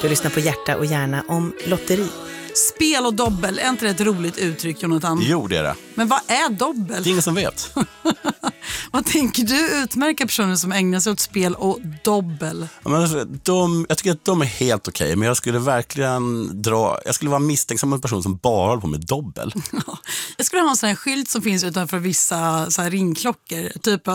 Du lyssnar på Hjärta och hjärna om lotteri. Spel och dobbel, är inte det ett roligt uttryck, Jonathan? Jo, det är det. Men vad är dobbel? Det är ingen som vet. Vad tänker du utmärka personer som ägnar sig åt spel och dobbel? Ja, men jag tycker att de är helt okej, men jag skulle verkligen jag skulle vara misstänksam mot en person som bara håller på med dobbel. Jag skulle ha en sån här skylt som finns utanför vissa så här ringklockor. Typ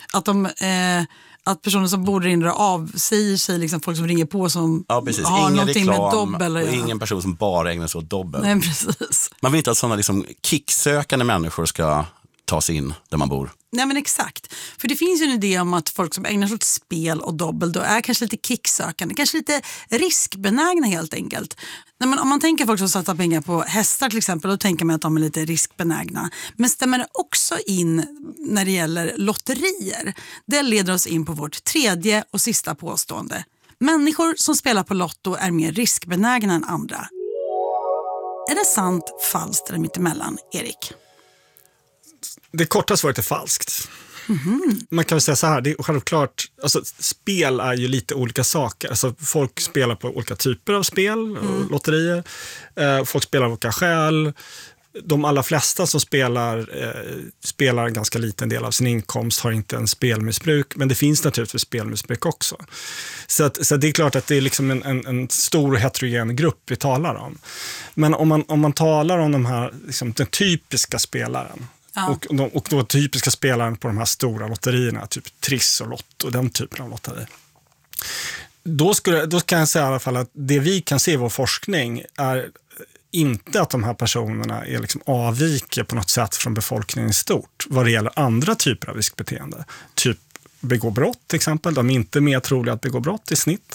att personer som bor där inne avsäger sig liksom folk som ringer på som har ingen någonting reklam, med dobbel och ingen person som bara ägnar sig åt dobbel. Nej, precis. Man vill inte att sådana liksom kicksökande människor ska ta sig in där man bor. Nej, men exakt. För det finns ju en idé om att folk som ägnar sig åt spel och dobbel då är kanske lite kicksökande, kanske lite riskbenägna helt enkelt. Nej, men om man tänker folk som satsar pengar på hästar till exempel, då tänker man att de är lite riskbenägna. Men stämmer det också in när det gäller lotterier? Det leder oss in på vårt tredje och sista påstående. Människor som spelar på lotto är mer riskbenägna än andra. Är det sant, falskt eller mittemellan, Erik? Det korta svaret är falskt. Man kan väl säga så här, det är självklart, alltså, spel är ju lite olika saker. Alltså, folk spelar på olika typer av spel, lotterier. Folk spelar av olika skäl. De allra flesta som spelar en ganska liten del av sin inkomst har inte en spelmissbruk, men det finns naturligtvis spelmissbruk också. Så det är klart att det är liksom en stor heterogen grupp vi talar om. Men om man talar om de här, liksom, den typiska spelaren, ja. Och då typiska spelaren på de här stora lotterierna, typ Triss och Lotto och den typen av lotterier. Då kan jag säga i alla fall att det vi kan se i vår forskning är inte att de här personerna är liksom avviker på något sätt från befolkningen i stort vad det gäller andra typer av riskbeteende. Typ begå brott till exempel. De är inte mer troliga att begå brott i snitt.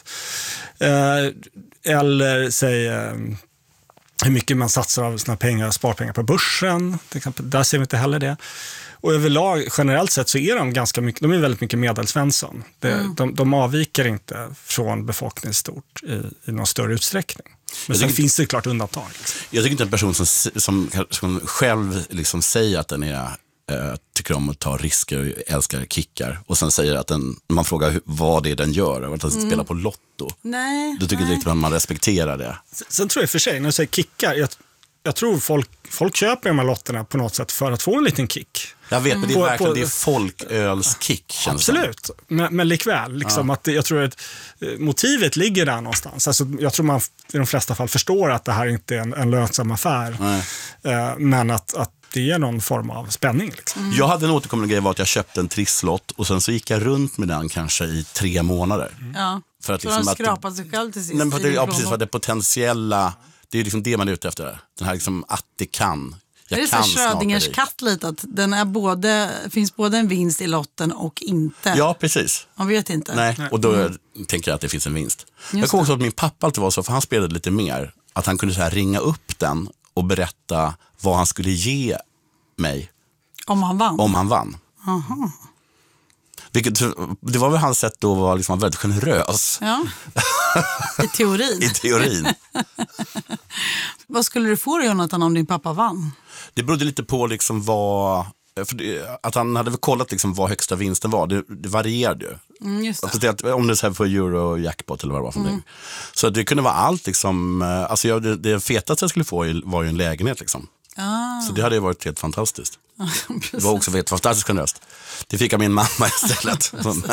Eller säg hur mycket man satsar av sina pengar, sparpengar på börsen till exempel. Där ser vi inte heller det. Och överlag, generellt sett så är de är väldigt mycket medelsvensson. De avviker inte från befolkningen stort i någon större utsträckning. Men sen finns det klart undantag. Liksom. Jag tycker inte en person som själv liksom säger att den tycker om att ta risker och älskar kickar och sen säger att man frågar vad det är den gör och att den spelar på lotto. Nej. Då tycker jag inte att man respekterar det. Sen tror jag för sig, när jag säger kickar, jag tror folk köper de här lotterna på något sätt för att få en liten kick. Jag vet, men det är verkligen det är folkölskick. Absolut, men likväl. Liksom, att jag tror att motivet ligger där någonstans. Alltså, jag tror man i de flesta fall förstår att det här inte är en lönsam affär. Men att det är någon form av spänning. Liksom. Jag hade en återkommande grej var att jag köpte en trisslott och sen så gick jag runt med den kanske i 3 månader. Ja, för att så liksom skrapa sig själv till sist. Nej, precis, för att det potentiella, det är liksom det man är ute efter. Den här liksom att det kan. Är det så Schrödingers katt lite att den är finns både en vinst i lotten och inte? Ja, precis. Man vet inte. Nej, och då tänker jag att det finns en vinst. Jag kommer också att min pappa alltid var så, för han spelade lite mer, att han kunde så här ringa upp den och berätta vad han skulle ge mig. Om han vann? Aha. Det var väl hans sätt då att vara liksom väldigt generös. Ja, i teorin. I teorin. Vad skulle du få, Jonathan, om din pappa vann? Det berodde lite på liksom att han hade väl kollat liksom vad högsta vinsten var. Det varierade ju. Just det. Om det är så här för Euro-jackpot eller vad det var för någonting. Så det kunde vara allt liksom. Alltså det fetaste jag skulle få var ju en lägenhet liksom. Så det hade ju varit helt fantastiskt. Det var också fantastiskt generöst. Det fick jag min mamma istället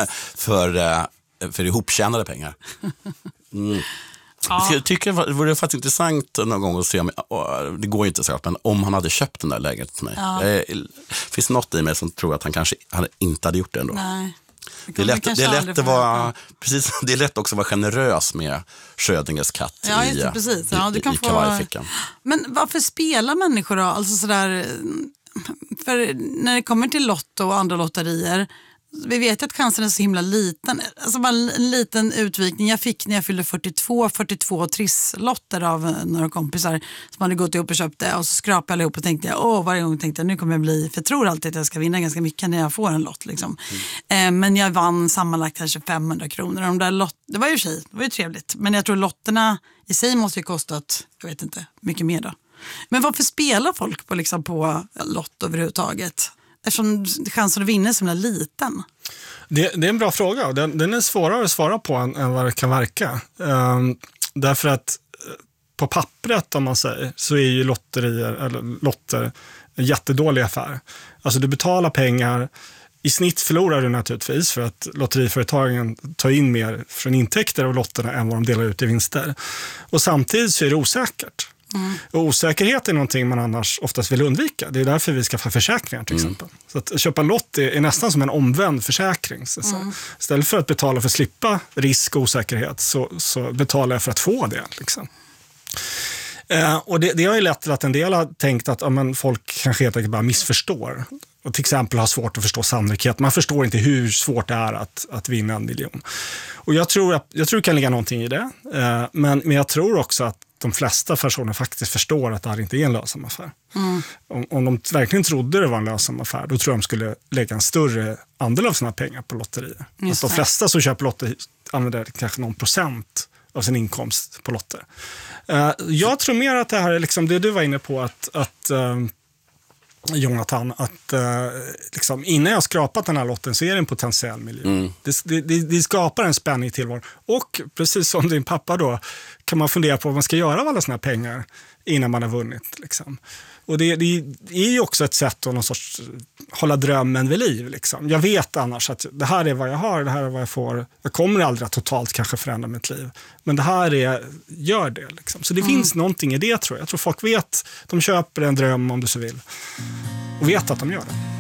för ihoptjänade pengar. Jag tycker det vore faktiskt intressant någon gång att se om, det går ju inte så, men om han hade köpt den där lägenheten till mig. Det finns något i mig som tror att han kanske inte hade gjort det ändå. Nej. Det är lätt också att vara generös med Schrödingers katt i kavajfickan. Men varför spelar människor då? Alltså sådär, för när det kommer till lotto och andra lotterier, vi vet ju att chansen är så himla liten. Alltså bara en liten utvikning. Jag fick när jag fyllde 42 trisslotter av några kompisar som hade gått ihop och köpt det. Och så skrapade jag ihop och tänkte varje gång tänkte jag nu kommer jag bli, för jag tror alltid att jag ska vinna ganska mycket när jag får en lott. Liksom. Men jag vann sammanlagt kanske 500 kronor. Det var ju trevligt. Men jag tror lotterna i sig måste ju kostat, jag vet inte, mycket mer då. Men varför spelar folk på lott överhuvudtaget? Eftersom chansen att vinna är så liten. Det är en bra fråga. Den är svårare att svara på än vad det kan verka. Därför att på pappret, om man säger, så är ju lotter en jättedålig affär. Alltså du betalar pengar, i snitt förlorar du naturligtvis för att lotteriföretagen tar in mer från intäkter av lotterna än vad de delar ut i vinster. Och samtidigt så är det osäkert. Och osäkerhet är någonting man annars oftast vill undvika. Det är därför vi skaffar försäkringar till exempel. Så att köpa en lott är nästan som en omvänd försäkring. Så istället för att betala för att slippa risk och osäkerhet så betalar jag för att få det. Liksom. Och det har ju lett till att en del har tänkt att folk kanske helt enkelt bara missförstår. Och till exempel har svårt att förstå sannolikhet. Man förstår inte hur svårt det är att vinna 1 miljon. Och jag tror det kan ligga någonting i det. Men jag tror också att de flesta personer faktiskt förstår att det här inte är en lönsam affär. Om de verkligen trodde det var en lönsam affär, då tror jag de skulle lägga en större andel av sina pengar på lotterier. Alltså de flesta som köper lotter använder kanske någon procent av sin inkomst på lotter. Jag tror mer att det här är liksom det du var inne på att Jonathan, att liksom, innan jag har skrapat den här lotten så är det en potentiell miljon. Det skapar en spänning till vår. Och precis som din pappa då kan man fundera på vad man ska göra av alla såna här pengar innan man har vunnit. Liksom. Och det är ju också ett sätt att någon sorts hålla drömmen vid liv. Liksom. Jag vet annars att det här är vad jag har, det här är vad jag får. Jag kommer aldrig att totalt kanske förändra mitt liv. Men det här gör det. Liksom. Så det finns någonting i det tror jag. Jag tror folk vet, de köper en dröm om du så vill. Och vet att de gör det.